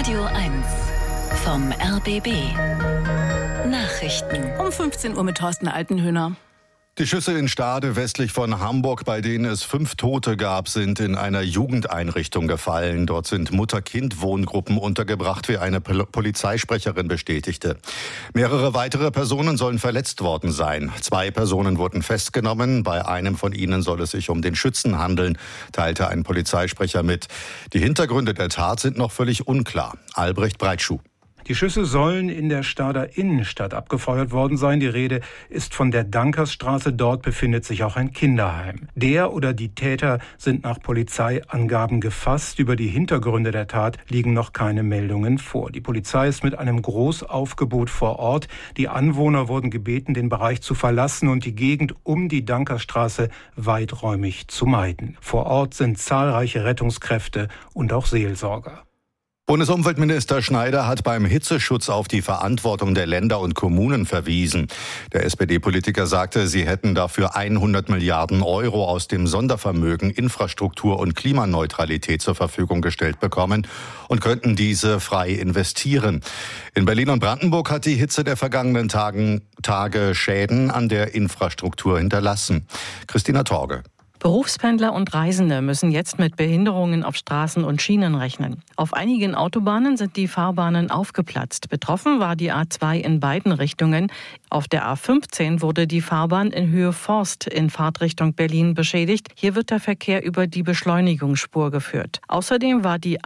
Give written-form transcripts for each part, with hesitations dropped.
Radio 1 vom RBB. Nachrichten. Um 15 Uhr mit Thorsten Altenhöhner. Die Schüsse in Stade westlich von Hamburg, bei denen es 5 Tote gab, sind in einer Jugendeinrichtung gefallen. Dort sind Mutter-Kind-Wohngruppen untergebracht, wie eine Polizeisprecherin bestätigte. Mehrere weitere Personen sollen verletzt worden sein. 2 Personen wurden festgenommen. Bei einem von ihnen soll es sich um den Schützen handeln, teilte ein Polizeisprecher mit. Die Hintergründe der Tat sind noch völlig unklar. Albrecht Breitschuh. Die Schüsse sollen in der Stader Innenstadt abgefeuert worden sein. Die Rede ist von der Dankersstraße. Dort befindet sich auch ein Kinderheim. Der oder die Täter sind nach Polizeiangaben gefasst. Über die Hintergründe der Tat liegen noch keine Meldungen vor. Die Polizei ist mit einem Großaufgebot vor Ort. Die Anwohner wurden gebeten, den Bereich zu verlassen und die Gegend um die Dankersstraße weiträumig zu meiden. Vor Ort sind zahlreiche Rettungskräfte und auch Seelsorger. Bundesumweltminister Schneider hat beim Hitzeschutz auf die Verantwortung der Länder und Kommunen verwiesen. Der SPD-Politiker sagte, sie hätten dafür 100 Milliarden Euro aus dem Sondervermögen Infrastruktur und Klimaneutralität zur Verfügung gestellt bekommen und könnten diese frei investieren. In Berlin und Brandenburg hat die Hitze der vergangenen Tage Schäden an der Infrastruktur hinterlassen. Christina Torge. Berufspendler und Reisende müssen jetzt mit Behinderungen auf Straßen und Schienen rechnen. Auf einigen Autobahnen sind die Fahrbahnen aufgeplatzt. Betroffen war die A2 in beiden Richtungen. Auf der A15 wurde die Fahrbahn in Höhe Forst in Fahrtrichtung Berlin beschädigt. Hier wird der Verkehr über die Beschleunigungsspur geführt. Außerdem war die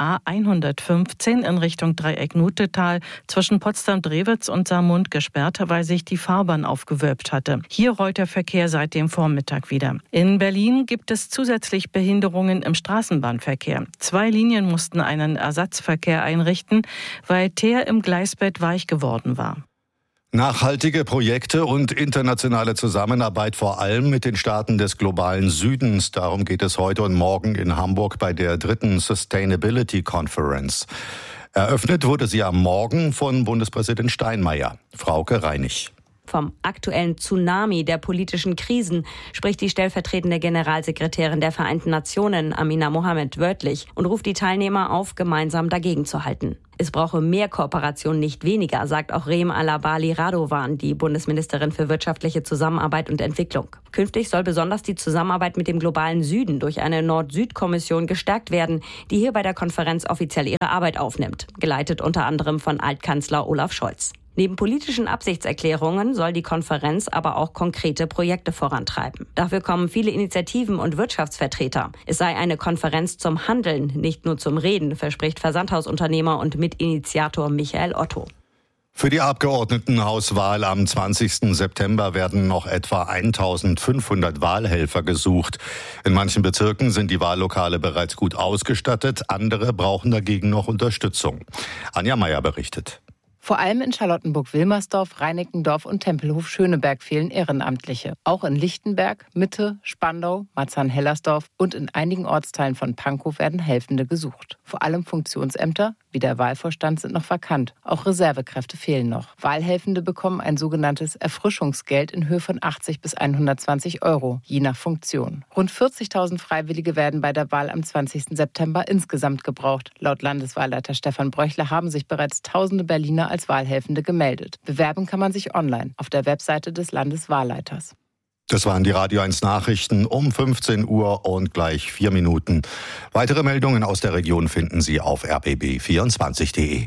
A115 in Richtung Dreieck-Nutetal zwischen Potsdam-Drewitz und Saarmund gesperrt, weil sich die Fahrbahn aufgewölbt hatte. Hier rollt der Verkehr seit dem Vormittag wieder. In Berlin gibt es zusätzlich Behinderungen im Straßenbahnverkehr. 2 Linien mussten einen Ersatzverkehr einrichten, weil Teer im Gleisbett weich geworden war. Nachhaltige Projekte und internationale Zusammenarbeit vor allem mit den Staaten des globalen Südens. Darum geht es heute und morgen in Hamburg bei der 3. Sustainability Conference. Eröffnet wurde sie am Morgen von Bundespräsident Steinmeier. Frauke Reinig. Vom aktuellen Tsunami der politischen Krisen spricht die stellvertretende Generalsekretärin der Vereinten Nationen, Amina Mohammed, wörtlich und ruft die Teilnehmer auf, gemeinsam dagegen zu halten. Es brauche mehr Kooperation, nicht weniger, sagt auch Reem Alabali Radovan, die Bundesministerin für wirtschaftliche Zusammenarbeit und Entwicklung. Künftig soll besonders die Zusammenarbeit mit dem globalen Süden durch eine Nord-Süd-Kommission gestärkt werden, die hier bei der Konferenz offiziell ihre Arbeit aufnimmt, geleitet unter anderem von Altkanzler Olaf Scholz. Neben politischen Absichtserklärungen soll die Konferenz aber auch konkrete Projekte vorantreiben. Dafür kommen viele Initiativen und Wirtschaftsvertreter. Es sei eine Konferenz zum Handeln, nicht nur zum Reden, verspricht Versandhausunternehmer und Mitinitiator Michael Otto. Für die Abgeordnetenhauswahl am 20. September werden noch etwa 1.500 Wahlhelfer gesucht. In manchen Bezirken sind die Wahllokale bereits gut ausgestattet, andere brauchen dagegen noch Unterstützung. Anja Meier berichtet. Vor allem in Charlottenburg-Wilmersdorf, Reinickendorf und Tempelhof-Schöneberg fehlen Ehrenamtliche. Auch in Lichtenberg, Mitte, Spandau, Marzahn-Hellersdorf und in einigen Ortsteilen von Pankow werden Helfende gesucht. Vor allem Funktionsämter wie der Wahlvorstand sind noch vakant. Auch Reservekräfte fehlen noch. Wahlhelfende bekommen ein sogenanntes Erfrischungsgeld in Höhe von 80 bis 120 Euro, je nach Funktion. Rund 40.000 Freiwillige werden bei der Wahl am 20. September insgesamt gebraucht. Laut Landeswahlleiter Stefan Bröchler haben sich bereits tausende Berliner als Wahlhelfende gemeldet. Bewerben kann man sich online auf der Webseite des Landeswahlleiters. Das waren die Radio 1 Nachrichten um 15 Uhr und gleich 4 Minuten. Weitere Meldungen aus der Region finden Sie auf rbb24.de.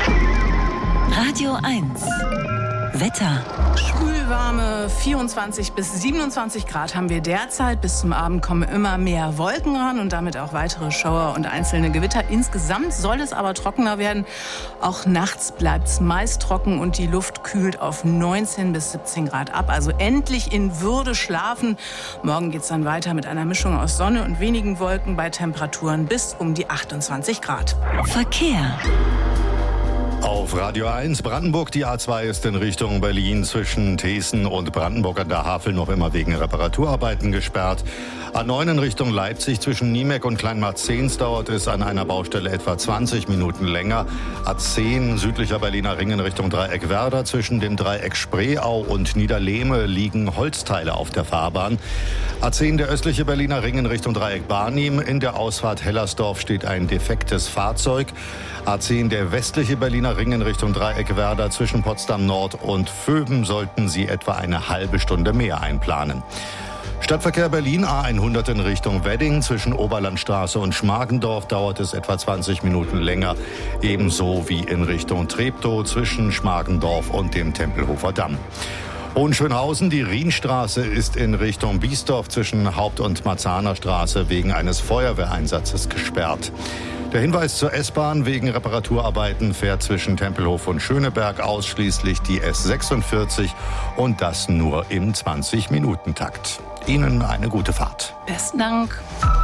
Radio 1 Wetter. Schwülwarme 24 bis 27 Grad haben wir derzeit. Bis zum Abend kommen immer mehr Wolken ran und damit auch weitere Schauer und einzelne Gewitter. Insgesamt soll es aber trockener werden. Auch nachts bleibt es meist trocken und die Luft kühlt auf 19 bis 17 Grad ab. Also endlich in Würde schlafen. Morgen geht es dann weiter mit einer Mischung aus Sonne und wenigen Wolken bei Temperaturen bis um die 28 Grad. Verkehr. Auf Radio 1 Brandenburg, die A2 ist in Richtung Berlin zwischen Thesen und Brandenburg an der Havel noch immer wegen Reparaturarbeiten gesperrt. A9 in Richtung Leipzig zwischen Niemek und Kleinmarzens dauert es an einer Baustelle etwa 20 Minuten länger. A10 südlicher Berliner Ring in Richtung Dreieck Werder zwischen dem Dreieck Spreeau und Niederlehme liegen Holzteile auf der Fahrbahn. A10 der östliche Berliner Ring in Richtung Dreieck Barnim. In der Ausfahrt Hellersdorf steht ein defektes Fahrzeug. A10 der westliche Berliner Ring in Richtung Dreieck Werder zwischen Potsdam Nord und Vöben sollten Sie etwa eine halbe Stunde mehr einplanen. Stadtverkehr Berlin A100 in Richtung Wedding zwischen Oberlandstraße und Schmargendorf dauert es etwa 20 Minuten länger. Ebenso wie in Richtung Treptow zwischen Schmargendorf und dem Tempelhofer Damm. Hohenschönhausen, die Rienstraße ist in Richtung Biesdorf zwischen Haupt- und Marzahner Straße wegen eines Feuerwehreinsatzes gesperrt. Der Hinweis zur S-Bahn: wegen Reparaturarbeiten fährt zwischen Tempelhof und Schöneberg ausschließlich die S46 und das nur im 20-Minuten-Takt. Ihnen eine gute Fahrt. Besten Dank.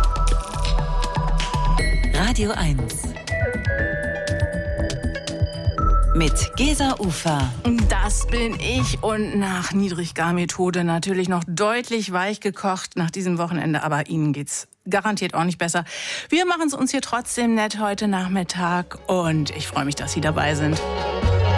Radio 1 mit Gesa Ufer. Das bin ich und nach Niedriggarmethode natürlich noch deutlich weich gekocht nach diesem Wochenende, aber Ihnen geht's garantiert auch nicht besser. Wir machen es uns hier trotzdem nett heute Nachmittag und ich freue mich, dass Sie dabei sind.